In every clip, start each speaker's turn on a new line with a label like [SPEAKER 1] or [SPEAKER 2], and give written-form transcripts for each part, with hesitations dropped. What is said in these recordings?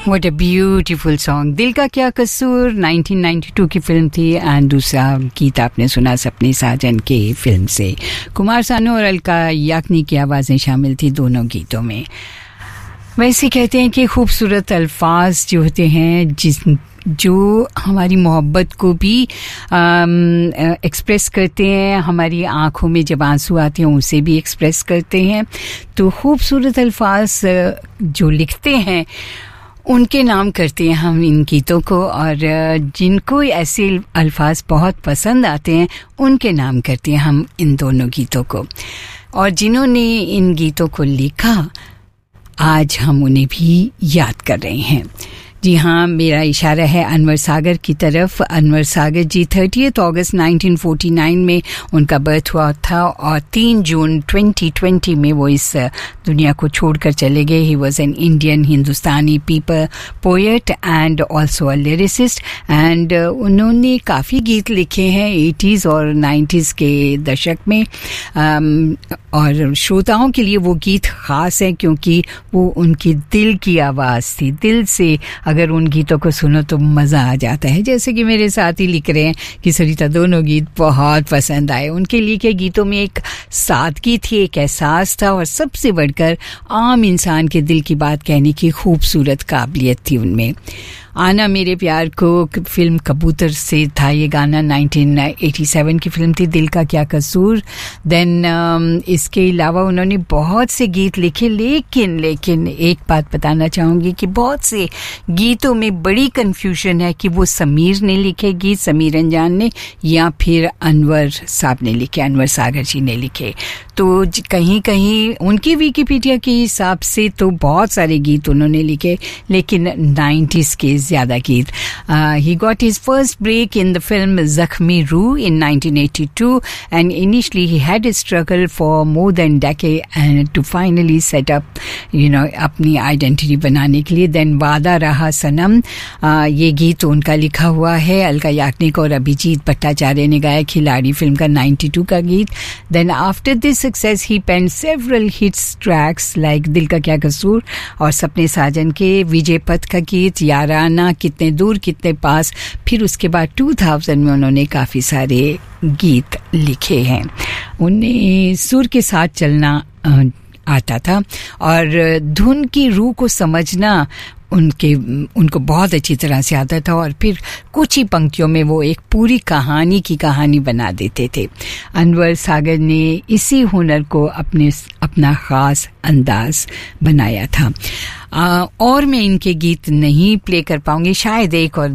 [SPEAKER 1] What a beautiful song. दिल का क्या कसूर 1992 की फिल्म थी एंड दूसरा गीत आपने सुना सपने साजन के फिल्म से. कुमार सानू और अलका याग्निक की आवाज़ें शामिल थी दोनों गीतों में. वैसे कहते हैं कि खूबसूरत अल्फाज जो होते हैं जो हमारी मोहब्बत को भी एक्सप्रेस करते हैं, हमारी आँखों में जब आंसू आते हैं उसे भी एक्सप्रेस करते हैं. तो खूबसूरत अल्फाज जो लिखते हैं उनके नाम करते हैं हम इन गीतों को, और जिनको ऐसे अल्फाज बहुत पसंद आते हैं उनके नाम करते हैं हम इन दोनों गीतों को. और जिन्होंने इन गीतों को लिखा आज हम उन्हें भी याद कर रहे हैं. जी हाँ, मेरा इशारा है अनवर सागर की तरफ. अनवर सागर जी 30 अगस्त 1949 में उनका बर्थ हुआ था और 3 जून 2020 में वो इस दुनिया को छोड़कर चले गए. He was an Indian Hindustani people poet and also a lyricist, and उन्होंने काफ़ी गीत लिखे हैं 80s और 90s के दशक में. और श्रोताओं के लिए वो गीत ख़ास हैं क्योंकि वो उनकी दिल की आवाज़ थी. दिल से अगर उन गीतों को सुनो तो मज़ा आ जाता है. जैसे कि मेरे साथी लिख रहे हैं कि सरिता दोनों गीत बहुत पसंद आए. उनके लिखे गीतों में एक सादगी थी, एक एहसास था और सबसे बढ़कर आम इंसान के दिल की बात कहने की खूबसूरत काबिलियत थी उनमें. आना मेरे प्यार को फिल्म कबूतर से था ये गाना. 1987 की फिल्म थी दिल का क्या कसूर. देन इसके अलावा उन्होंने बहुत से गीत लिखे, लेकिन एक बात बताना चाहूँगी कि बहुत से गीतों में बड़ी कन्फ्यूजन है कि वो समीर ने लिखे गीत, समीर अंजान ने, या फिर अनवर साहब ने लिखे, अनवर सागर जी ने लिखे. तो कहीं कहीं उनकी विकिपीडिया के हिसाब से तो बहुत सारे गीत उन्होंने लिखे, लेकिन 90s के ज़्यादा गीत. He got his first break in the film Zakhmi Ruh in 1982, and initially he had a struggle for more than a decade and to finally set up, अपनी आइडेंटिटी बनाने के लिए. Then वादा रहा सनम, ये गीत उनका लिखा हुआ है. अलका याग्निक और अभिजीत भट्टाचार्य ने गाया, खिलाड़ी फिल्म का 92 का गीत. Then after this success he penned several hits tracks like दिल का क्या कसूर और सपने साजन के, विजय पथ का गीत, याराना, कितने दूर कितने पास. फिर उसके बाद 2000 में उन्होंने काफ़ी सारे गीत लिखे हैं. उन्हें सुर के साथ चलना आता था और धुन की रूह को समझना उनको बहुत अच्छी तरह से आता था, और फिर कुछ ही पंक्तियों में वो एक पूरी कहानी की कहानी बना देते थे. अनवर सागर ने इसी हुनर को अपना ख़ास अंदाज बनाया था. और मैं इनके गीत नहीं प्ले कर पाऊंगी, शायद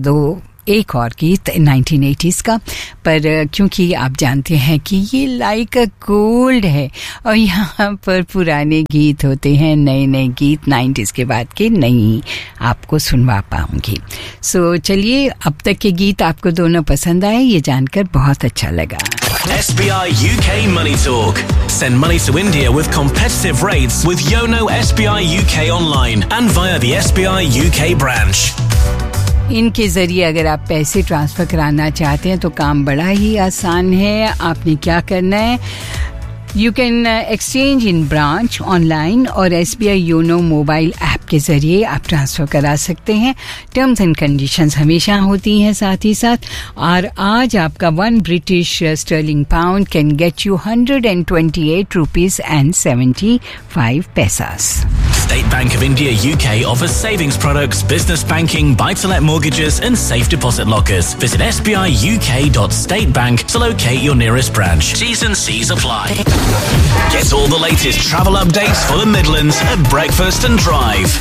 [SPEAKER 1] एक और गीत 1980s का, पर क्योंकि आप जानते हैं कि ये लाइक अ गोल्ड है और यहाँ पर पुराने गीत होते हैं, नए नए गीत 90s के बाद के नहीं आपको सुनवा पाऊंगी. सो चलिए, अब तक के गीत आपको दोनों पसंद आए ये जानकर बहुत अच्छा लगा.
[SPEAKER 2] SBI UK Money Talk. Send money to India with competitive rates with Yono SBI UK online and via the SBI UK branch.
[SPEAKER 1] इनके ज़रिए अगर आप पैसे ट्रांसफ़र कराना चाहते हैं तो काम बड़ा ही आसान है. आपने क्या करना है, you can exchange in branch online और SBI योनो मोबाइल ऐप के ज़रिए आप ट्रांसफ़र करा सकते हैं. टर्म्स एंड कंडीशंस हमेशा होती हैं साथ ही साथ. और आज आपका 1 British sterling pound can get you 128 rupees and 75 पैसास.
[SPEAKER 2] State Bank of India UK offers savings products, business banking, buy-to-let mortgages and safe deposit lockers. Visit sbiuk.statebank to locate your nearest branch. T's and C's apply. Get all the latest travel updates for the Midlands at Breakfast and Drive.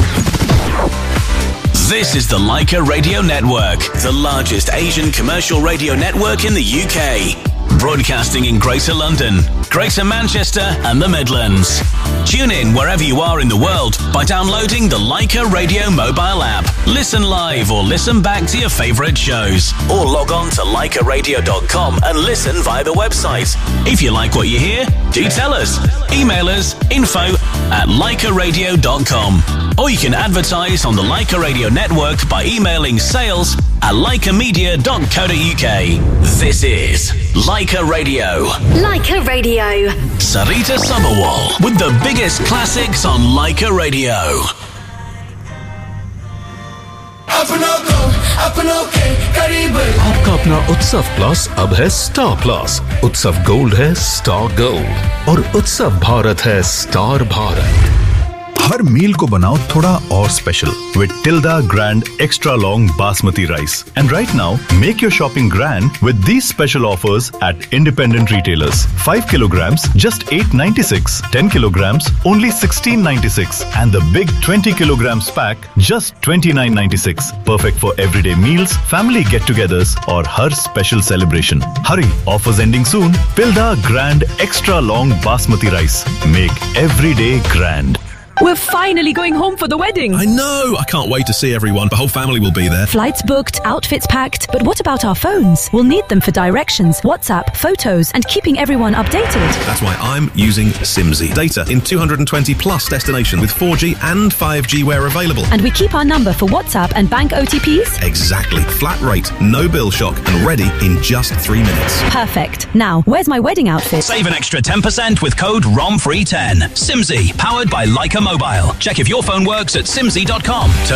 [SPEAKER 2] This is the Leica Radio Network, the largest Asian commercial radio network in the UK. Broadcasting in Greater London, Greater Manchester and the Midlands. Tune in wherever you are in the world by downloading the Leica Radio mobile app. Listen live or listen back to your favourite shows. Or log on to leicaradio.com and listen via the website. If you like what you hear, do tell us. Email us info@leicaradio.com. Or you can advertise on the Leica Radio Network by emailing sales@leicamedia.co.uk. This is Leica Radio.
[SPEAKER 3] Leica Radio.
[SPEAKER 2] Sarita Sabharwal with the biggest classics on Leica Radio.
[SPEAKER 3] अपनों के करीब।
[SPEAKER 4] आपका अपना उत्सव plus अब है star plus. उत्सव gold है स्टार गोल्ड और उत्सव भारत है स्टार भारत।
[SPEAKER 5] हर मील को बनाओ थोड़ा और special with Tilda Grand Extra Long Basmati Rice. And right now, make your shopping grand with these special offers at independent retailers. 5 kilograms, just $8.96. 10 kilograms, only $16.96. And the big 20 kilograms pack, just $29.96. Perfect for everyday meals, family get-togethers, or her special celebration. Hurry, offers ending soon. Tilda Grand Extra Long Basmati Rice. Make every day grand.
[SPEAKER 6] We're finally going home for the wedding.
[SPEAKER 7] I know. I can't wait to see everyone. The whole family will be there.
[SPEAKER 6] Flights booked, outfits packed. But what about our phones? We'll need them for directions, WhatsApp, photos, and keeping everyone updated.
[SPEAKER 7] That's why I'm using Simsy. Data in 220 plus destinations with 4G and 5G where available.
[SPEAKER 6] And we keep our number for WhatsApp and bank OTPs?
[SPEAKER 7] Exactly. Flat rate, no bill shock, and ready in just 3 minutes.
[SPEAKER 6] Perfect. Now, where's my wedding outfit?
[SPEAKER 2] Save an extra 10% with code ROMFREE10. Simsy, powered by Leica Mobile. Check if your phone works at simsy.com.